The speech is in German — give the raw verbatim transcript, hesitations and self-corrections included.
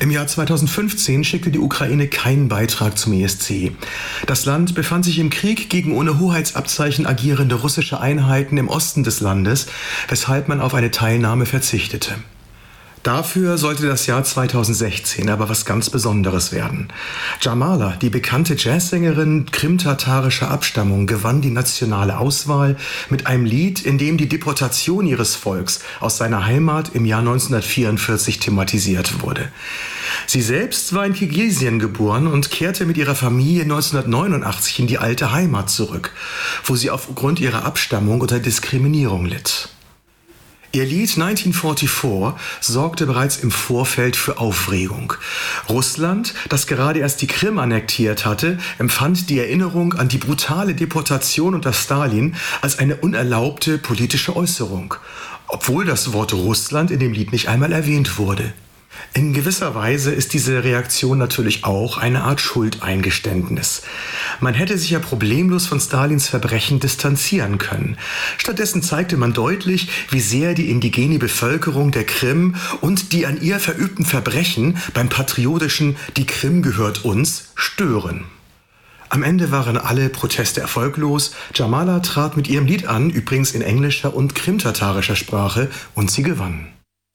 Im Jahr zweitausendfünfzehn schickte die Ukraine keinen Beitrag zum E S C. Das Land befand sich im Krieg gegen ohne Hoheitsabzeichen agierende russische Einheiten im Osten des Landes, weshalb man auf eine Teilnahme verzichtete. Dafür sollte das Jahr zweitausendsechzehn aber was ganz Besonderes werden. Jamala, die bekannte Jazzsängerin krimtatarischer Abstammung, gewann die nationale Auswahl mit einem Lied, in dem die Deportation ihres Volks aus seiner Heimat im Jahr neunzehnhundertvierundvierzig thematisiert wurde. Sie selbst war in Kirgisistan geboren und kehrte mit ihrer Familie neunzehnhundertneunundachtzig in die alte Heimat zurück, wo sie aufgrund ihrer Abstammung unter Diskriminierung litt. Ihr Lied neunzehnhundertvierundvierzig sorgte bereits im Vorfeld für Aufregung. Russland, das gerade erst die Krim annektiert hatte, empfand die Erinnerung an die brutale Deportation unter Stalin als eine unerlaubte politische Äußerung, obwohl das Wort Russland in dem Lied nicht einmal erwähnt wurde. In gewisser Weise ist diese Reaktion natürlich auch eine Art Schuldeingeständnis. Man hätte sich ja problemlos von Stalins Verbrechen distanzieren können. Stattdessen zeigte man deutlich, wie sehr die indigene Bevölkerung der Krim und die an ihr verübten Verbrechen beim patriotischen „Die Krim gehört uns" stören. Am Ende waren alle Proteste erfolglos. Jamala trat mit ihrem Lied an, übrigens in englischer und krimtatarischer Sprache, und sie gewann.